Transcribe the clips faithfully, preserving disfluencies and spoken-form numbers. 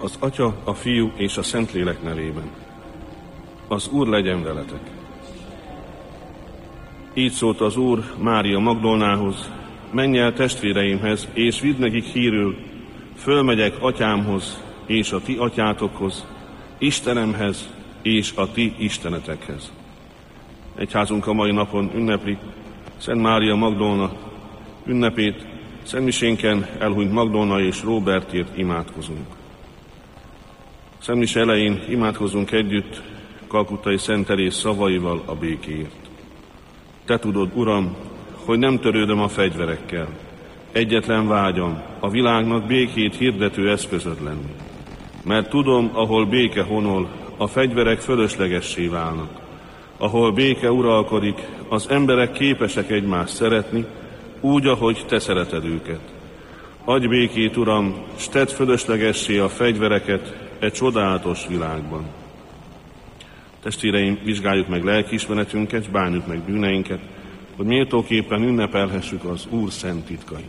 Az Atya, a Fiú és a Szentlélek nevében. Az Úr legyen veletek. Így szólt az Úr Mária Magdolnához: menj el testvéreimhez, és vidd nekik hírül, fölmegyek atyámhoz, és a ti atyátokhoz, Istenemhez, és a ti istenetekhez. Egyházunk a mai napon ünnepli Szent Mária Magdolna ünnepét. Szentmisénken elhunyt Magdolna és Róbertért imádkozunk. Szentmise elején imádkozunk együtt Kalkuttai Szent Teréz szavaival a békéért. Te tudod, Uram, hogy nem törődöm a fegyverekkel. Egyetlen vágyam a világnak békét hirdető eszközöd lenni. Mert tudom, ahol béke honol, a fegyverek fölöslegessé válnak. Ahol béke uralkodik, az emberek képesek egymást szeretni, úgy, ahogy te szereted őket. Adj békét, Uram, s tedd fölöslegessé a fegyvereket e csodálatos világban. Testvéreim, vizsgáljuk meg lelkiismeretünket, s bánjuk meg bűneinket, hogy méltóképpen ünnepelhessük az Úr szent titkait.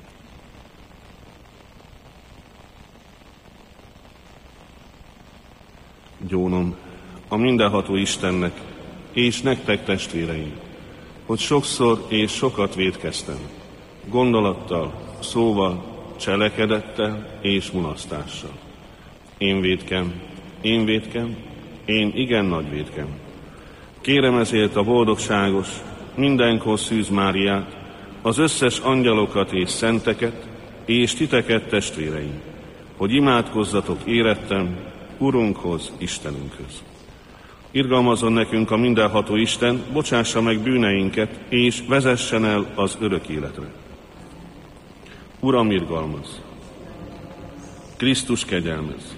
Gyónom a mindenható Istennek, és nektek, testvéreim, hogy sokszor és sokat vétkeztem, gondolattal, szóval, cselekedettel és mulasztással. Én vétkem, én vétkem, én igen nagy vétkem. Kérem ezért a boldogságos, mindenkor Szűz Máriát, az összes angyalokat és szenteket, és titeket, testvéreim, hogy imádkozzatok érettem Urunkhoz, Istenünkhöz. Irgalmazzon nekünk a mindenható Isten, bocsássa meg bűneinket, és vezessen el az örök életre. Uram, irgalmaz! Krisztus, kegyelmez!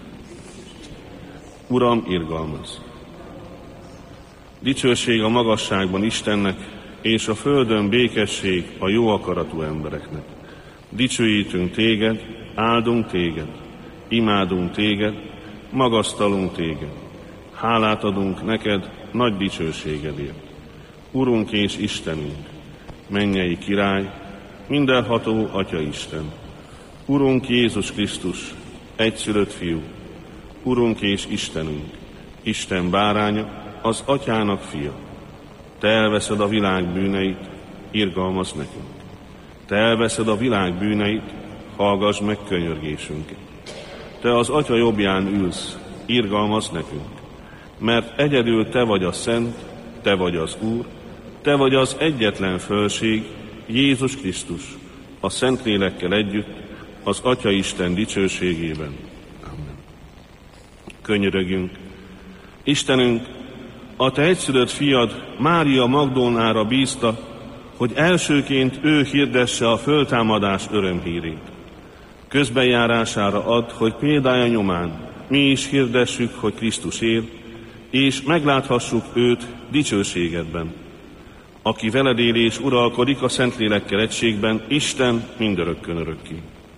Uram, irgalmaz! Dicsőség a magasságban Istennek, és a földön békesség a jó akaratú embereknek. Dicsőítünk téged, áldunk téged, imádunk téged, magasztalunk téged. Hálát adunk neked nagy dicsőségedért. Urunk és Istenünk, mennyei király, mindenható Atya Isten, Urunk Jézus Krisztus, egyszülött Fiú, Urunk és Istenünk, Isten báránya, az Atyának fia. Te elveszed a világ bűneit, irgalmazz nekünk. Te elveszed a világ bűneit, hallgass meg könyörgésünket. Te az Atya jobbján ülsz, irgalmazz nekünk. Mert egyedül te vagy a Szent, te vagy az Úr, te vagy az egyetlen fölség, Jézus Krisztus, a Szentlélekkel együtt, az Atya Isten dicsőségében. Amen. Könyörögjünk. Istenünk, a te egyszülött fiad Mária Magdolnára bízta, hogy elsőként ő hirdesse a föltámadás örömhírét. Közbenjárására add, hogy példája nyomán mi is hirdessük, hogy Krisztus él, és megláthassuk őt dicsőségedben, aki veled él és uralkodik a Szentlélekkel egységben, Isten mindörökkön örökké.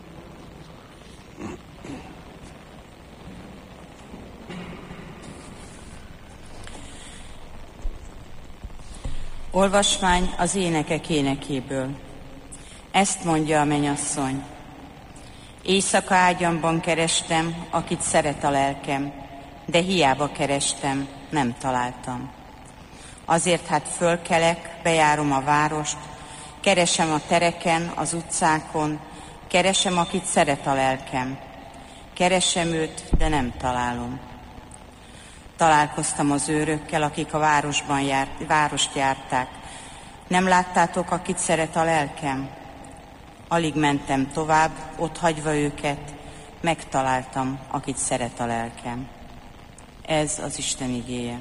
Olvasmány az énekek énekéből. Ezt mondja a mennyasszony: éjszaka ágyamban kerestem, akit szeret a lelkem, de hiába kerestem, nem találtam. Azért hát fölkelek, bejárom a várost, keresem a tereken, az utcákon, keresem, akit szeret a lelkem. Keresem őt, de nem találom. Találkoztam az őrökkel, akik a városban járt, várost járták. Nem láttátok, akit szeret a lelkem? Alig mentem tovább, ott hagyva őket, megtaláltam, akit szeret a lelkem. Ez az Isten igéje.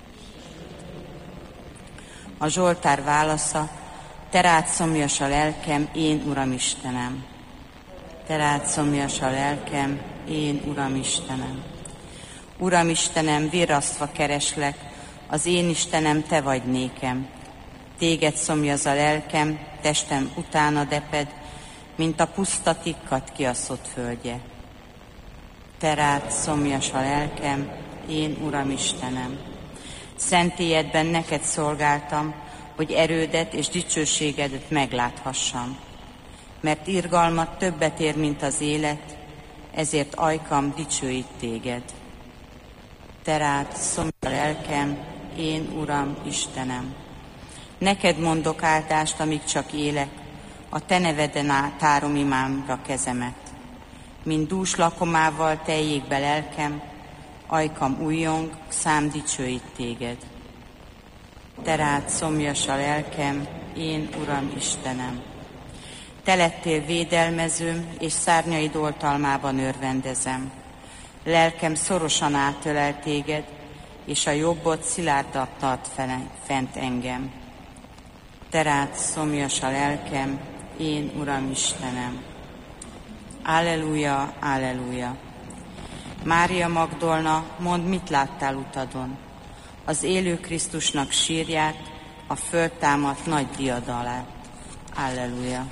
A Zsoltár válasza: te rád szomjas a lelkem, én Uram Istenem. Te rád szomjas a lelkem, én Uram Istenem. Uram Istenem, virrasztva kereslek, az én Istenem, te vagy nékem. Téged szomjaz a lelkem, testem utána deped, mint a puszta tikkat kiasszott földje. Te rád szomjas a lelkem, én Uram Istenem. Szentélyedben neked szolgáltam, hogy erődet és dicsőségedet megláthassam. Mert irgalmat többet ér, mint az élet, ezért ajkam dicsőít téged. Te rád szomjas a lelkem, én Uram, Istenem. Neked mondok áldást, amíg csak élek, a te neveden át tárom imámra kezemet. Mint dús lakomával teljék be lelkem, ajkam újjong, szám dicsőít téged. Te rád szomjas a lelkem, én Uram, Istenem. Te lettél védelmezőm, és szárnyaid oltalmában örvendezem. Lelkem szorosan átölel téged, és a jobbot szilárdat tart fent engem. Te rád szomjas a lelkem, én Uram, Istenem. Alleluja, alleluja. Mária Magdolna, mondd, mit láttál utadon? Az élő Krisztusnak sírját, a föltámadt nagy diadalát. Alleluja.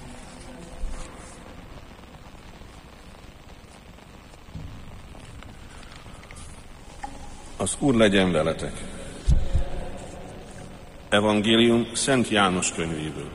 Az Úr legyen veletek. Evangélium Szent János könyvéből.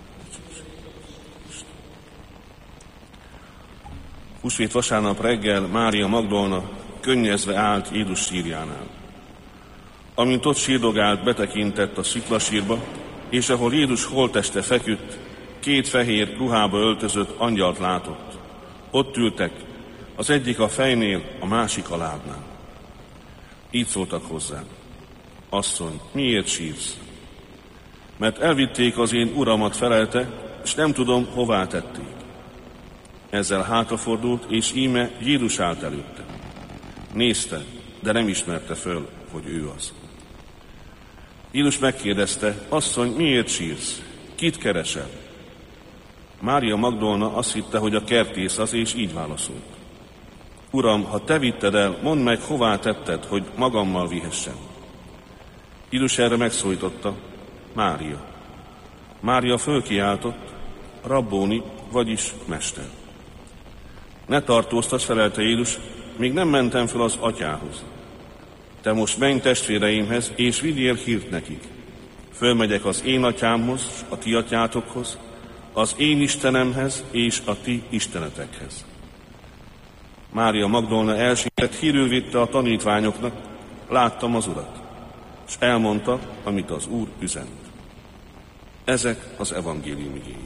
Húsvét vasárnap reggel Mária Magdolna könnyezve állt Jézus sírjánál. Amint ott sírdogált, betekintett a sziklasírba, és ahol Jézus holtteste feküdt, két fehér ruhába öltözött angyalt látott. Ott ültek, az egyik a fejnél, a másik a lábnál. Így szóltak hozzá: Asszony, miért sírsz? Mert elvitték az én uramat, felelte, és nem tudom, hová tették. Ezzel hátrafordult, és íme Jézus állt előtte. Nézte, de nem ismerte föl, hogy ő az. Jézus megkérdezte: Asszony, miért sírsz? Kit keresel? Mária Magdolna azt hitte, hogy a kertész az, és így válaszolt: Uram, ha te vitted el, mondd meg, hová tetted, hogy magammal vihessem. Jézus erre megszólította: Mária. Mária fölkiáltott: Rabbóni, vagyis mester. Ne tartóztass, felelte Jézus, még nem mentem fel az atyához. Te most menj testvéreimhez, és vigyél hírt nekik. Fölmegyek az én atyámhoz, a ti atyátokhoz, az én Istenemhez és a ti istenetekhez. Mária Magdolna elsietett, hírül vitte a tanítványoknak: láttam az Urat, és elmondta, amit az Úr üzent. Ezek az evangélium igéi.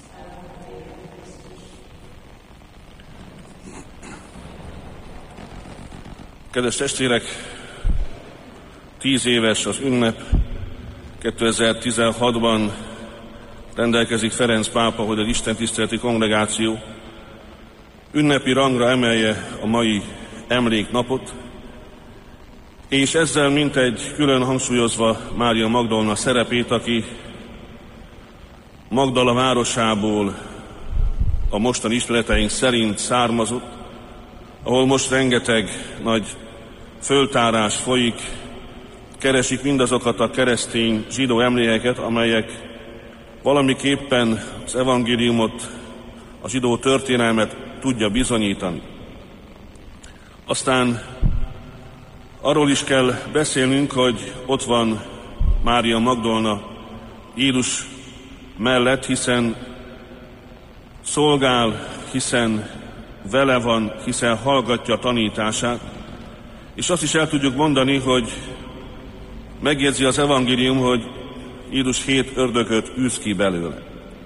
Kedves testvérek, tíz éves az ünnep. kétezer-tizenhatban rendelkezik Ferenc pápa, hogy az istentiszteleti kongregáció ünnepi rangra emelje a mai emléknapot, és ezzel mintegy külön hangsúlyozva Mária Magdolna szerepét, aki Magdala városából a mostani ismereteink szerint származott, ahol most rengeteg nagy föltárás folyik, keresik mindazokat a keresztény zsidó emlékeket, amelyek valamiképpen az evangéliumot, a zsidó történelmet tudja bizonyítani. Aztán arról is kell beszélnünk, hogy ott van Mária Magdolna Jézus mellett, hiszen szolgál, hiszen vele van, hiszen hallgatja a tanítását, és azt is el tudjuk mondani, hogy megjegyzi az evangélium, hogy Jézus hét ördögöt űz ki belőle.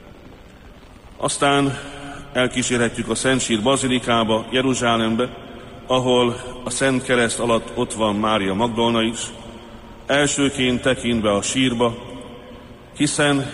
Aztán elkísérhetjük a Szent Sír bazilikába, Jeruzsálembe, ahol a Szent Kereszt alatt ott van Mária Magdolna is, elsőként tekintve a sírba, hiszen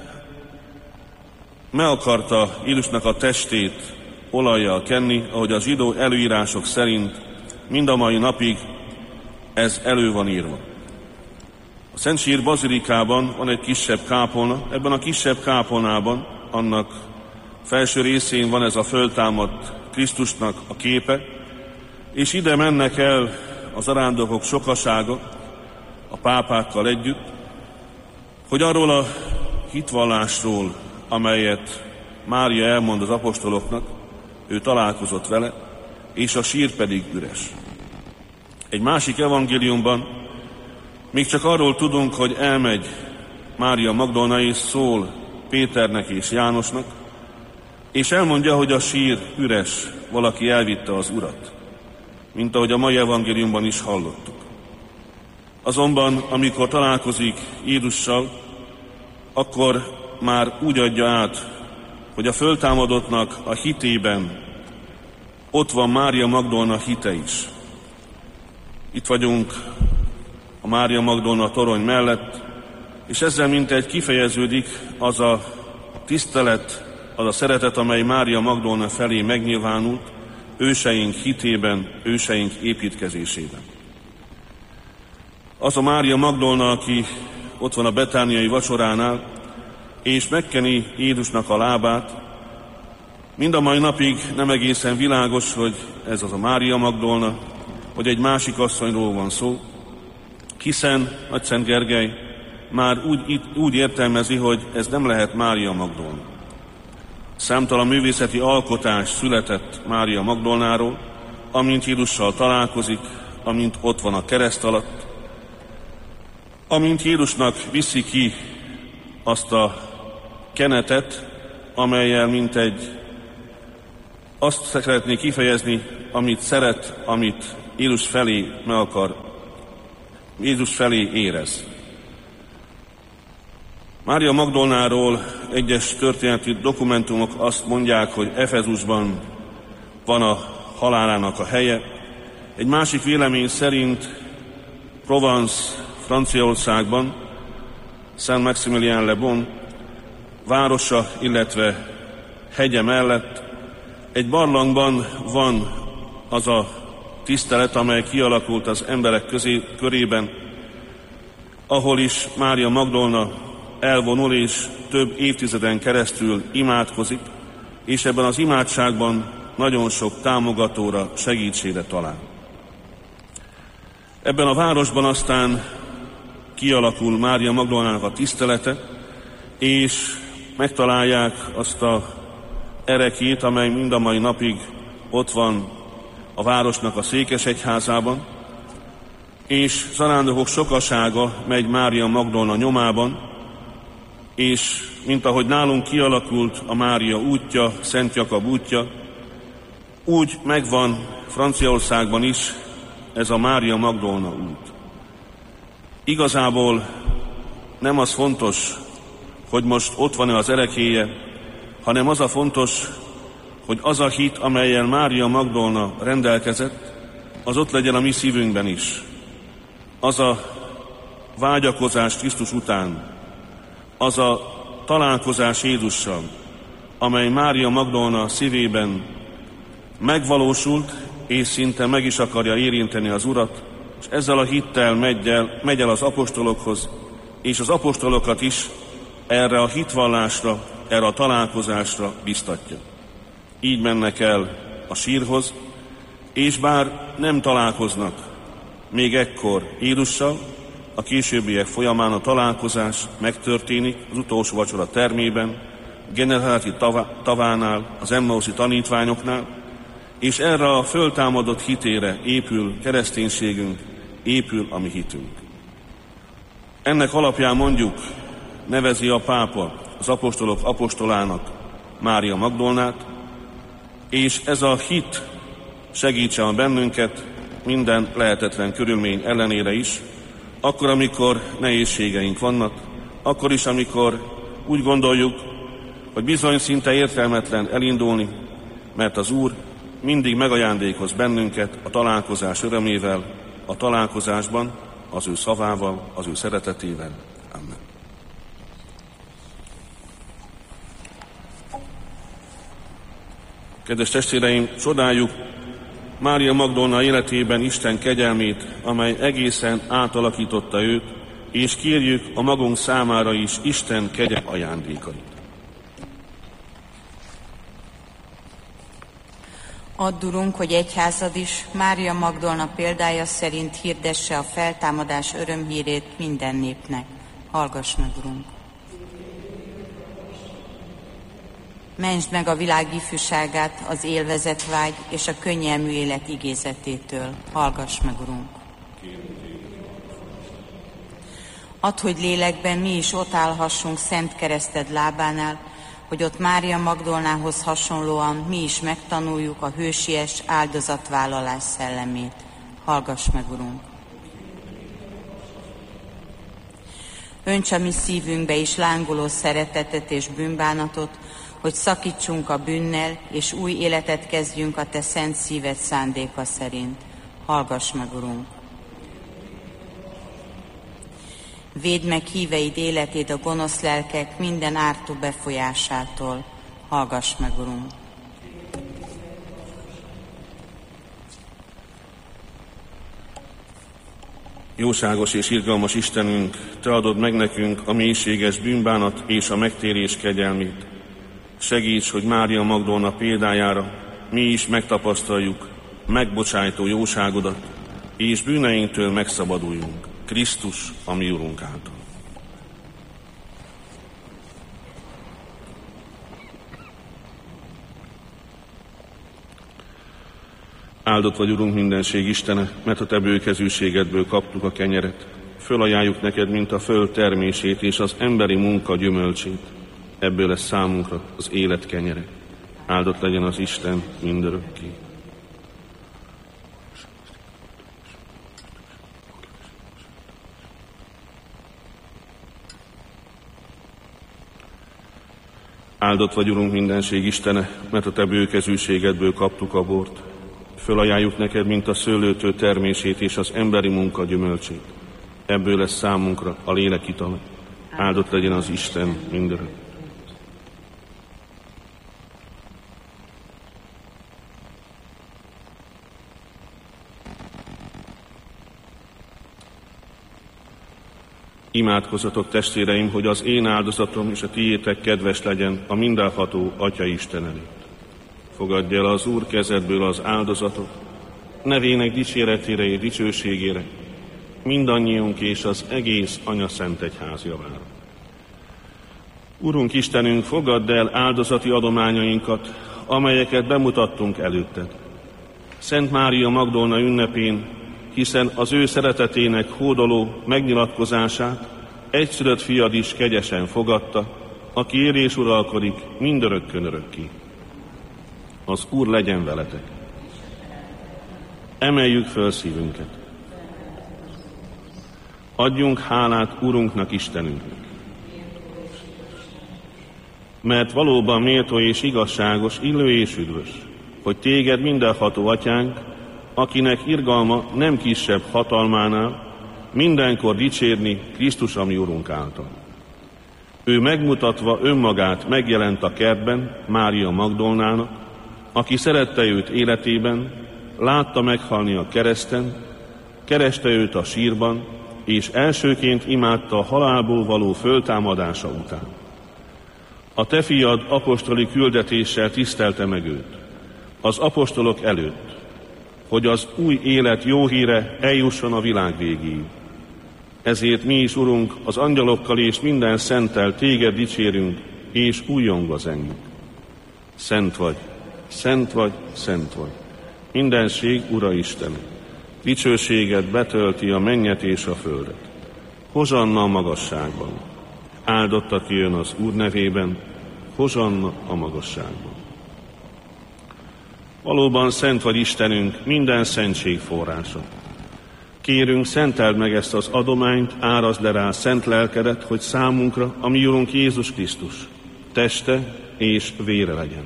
meg akarta Jézusnak a testét olajjal kenni, ahogy a zsidó előírások szerint mind a mai napig ez elő van írva. A Szent Sír bazilikában van egy kisebb kápolna, ebben a kisebb kápolnában, annak felső részén van ez a föltámadt Krisztusnak a képe, és ide mennek el az arándokok sokasága, a pápákkal együtt, hogy arról a hitvallásról, amelyet Mária elmond az apostoloknak, ő találkozott vele, és a sír pedig üres. Egy másik evangéliumban még csak arról tudunk, hogy elmegy Mária Magdolna és szól Péternek és Jánosnak, és elmondja, hogy a sír üres, valaki elvitte az Urat, mint ahogy a mai evangéliumban is hallottuk. Azonban, amikor találkozik Jézussal, akkor már úgy adja át, hogy a föltámadottnak a hitében ott van Mária Magdolna hite is. Itt vagyunk a Mária Magdolna torony mellett, és ezzel mintegy kifejeződik az a tisztelet, az a szeretet, amely Mária Magdolna felé megnyilvánult őseink hitében, őseink építkezésében. Az a Mária Magdolna, aki ott van a betániai vacsoránál, és megkeni Jézusnak a lábát, mind a mai napig nem egészen világos, hogy ez az a Mária Magdolna, vagy egy másik asszonyról van szó, hiszen Nagyszent Gergely már úgy, úgy értelmezi, hogy ez nem lehet Mária Magdolna. Számtalan művészeti alkotás született Mária Magdolnáról, amint Jézussal találkozik, amint ott van a kereszt alatt, amint Jézusnak viszi ki azt a kenetet, amellyel mintegy azt szeretné kifejezni, amit szeret, amit Jézus felé meg akar, Jézus felé érez. Mária Magdolnáról egyes történeti dokumentumok azt mondják, hogy Efezusban van a halálának a helye. Egy másik vélemény szerint Provence, Franciaországban, Saint-Maximilien-le-Bon városa, illetve hegye mellett egy barlangban van az a tisztelet, amely kialakult az emberek közé, körében, ahol is Mária Magdolna elvonul és több évtizeden keresztül imádkozik, és ebben az imádságban nagyon sok támogatóra, segítségre talál. Ebben a városban aztán kialakul Mária Magdolnának a tisztelete, és megtalálják azt a erekét, amely mind a mai napig ott van a városnak a székesegyházában, és zarándokok sokasága megy Mária Magdolna nyomában, és mint ahogy nálunk kialakult a Mária útja, Szent Jakab útja, úgy megvan Franciaországban is ez a Mária Magdolna út. Igazából nem az fontos, hogy most ott van-e az erekéje, hanem az a fontos, hogy az a hit, amellyel Mária Magdolna rendelkezett, az ott legyen a mi szívünkben is. Az a vágyakozás Krisztus után, az a találkozás Jézussal, amely Mária Magdolna szívében megvalósult, és szinte meg is akarja érinteni az Urat, és ezzel a hittel megy el, megy el az apostolokhoz, és az apostolokat is erre a hitvallásra, erre a találkozásra biztatja. Így mennek el a sírhoz, és bár nem találkoznak még ekkor Jézussal, a későbbiek folyamán a találkozás megtörténik az utolsó vacsora termében, Genezáti tavánál, az Emmauszi tanítványoknál, és erre a föltámadott hitére épül kereszténységünk, épül a mi hitünk. Ennek alapján mondjuk nevezi a pápa az apostolok apostolának Mária Magdolnát, és ez a hit segítsen bennünket minden lehetetlen körülmény ellenére is, akkor, amikor nehézségeink vannak, akkor is, amikor úgy gondoljuk, hogy bizony szinte értelmetlen elindulni, mert az Úr mindig megajándékoz bennünket a találkozás örömével, a találkozásban, az ő szavával, az ő szeretetével. Amen. Kedves testvéreim, csodáljuk Mária Magdolna életében Isten kegyelmét, amely egészen átalakította őt, és kérjük a magunk számára is Isten kegyelme ajándékait. Add, Urunk, hogy egyházad is Mária Magdolna példája szerint hirdesse a feltámadás örömhírét minden népnek. Hallgass meg, Urunk! Mentsd meg a világ ifjúságát az élvezetvágy és a könnyelmű élet igézetétől. Hallgass meg, Urunk! Add, hogy lélekben mi is ott állhassunk szent kereszted lábánál, hogy ott Mária Magdolnához hasonlóan mi is megtanuljuk a hősies áldozatvállalás szellemét. Hallgass meg, Urunk! Önts a mi szívünkbe is lángoló szeretetet és bűnbánatot, hogy szakítsunk a bűnnel, és új életet kezdjünk a Te szent szíved szándéka szerint. Hallgass meg, Urunk! Védd meg híveid életét a gonosz lelkek minden ártó befolyásától. Hallgass meg, Urunk! Jóságos és irgalmas Istenünk, Te adod meg nekünk a mélységes bűnbánat és a megtérés kegyelmét. Segíts, hogy Mária Magdolna példájára mi is megtapasztaljuk megbocsájtó jóságodat, és bűneinktől megszabaduljunk Krisztus, a mi Urunk által. Áldott vagy, Urunk, mindenség Istene, mert a Te bőkezűségedből kaptuk a kenyeret. Fölajánljuk neked, mint a föld termését és az emberi munka gyümölcsét. Ebből lesz számunkra az élet kenyere. Áldott legyen az Isten mindörökké. Áldott vagy, Urunk, mindenség Istene, mert a Te bőkezűségedből kaptuk a bort. Fölajánljuk neked, mint a szőlőtő termését és az emberi munka gyümölcsét. Ebből lesz számunkra a lélek itala. Áldott legyen az Isten mindörökké. Imádkozzatok, testvéreim, hogy az én áldozatom és a tiétek kedves legyen a mindenható Atya Isten előtt. Fogadj el az Úr kezedből az áldozatot, nevének dicséretére és dicsőségére, mindannyiunk és az egész Anya Szent Egyház javára. Urunk Istenünk, fogadd el áldozati adományainkat, amelyeket bemutattunk előtted. Szent Mária Magdolna ünnepén, hiszen az ő szeretetének hódoló megnyilatkozását egyszülött fiad is kegyesen fogadta, aki él és uralkodik mindörökkön örökké. Az Úr legyen veletek. Emeljük föl szívünket. Adjunk hálát Urunknak, Istenünknek. Mert valóban méltó és igazságos, illő és üdvös, hogy téged mindenható Atyánk, akinek irgalma nem kisebb hatalmánál, mindenkor dicsérni Krisztus, a mi Urunk által. Ő megmutatva önmagát megjelent a kertben Mária Magdolnának, aki szerette őt életében, látta meghalni a kereszten, kereste őt a sírban, és elsőként imádta a halálból való föltámadása után. A te fiad apostoli küldetéssel tisztelte meg őt, az apostolok előtt, hogy az új élet jó híre eljusson a világ végéig. Ezért mi is, Urunk, az angyalokkal és minden szenttel téged dicsérünk, és újjongva zengünk. Szent vagy, szent vagy, szent vagy. Mindenség, Ura Isten, dicsőséged betölti a mennyet és a földet. Hozsanna a magasságban. Áldott, aki jön az Úr nevében, hozsanna a magasságban. Valóban szent vagy, Istenünk, minden szentség forrása. Kérünk, szenteld meg ezt az adományt, árazd le rá szent lelkedet, hogy számunkra a mi Urunk Jézus Krisztus teste és vére legyen.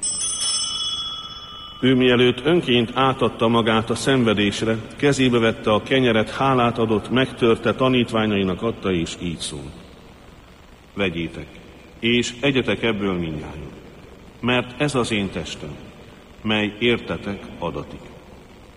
Ő mielőtt önként átadta magát a szenvedésre, kezébe vette a kenyeret, hálát adott, megtörte, tanítványainak adta, és így szólt. Vegyétek, és egyetek ebből mindnyájan, mert ez az én testem, mely értetek adatik.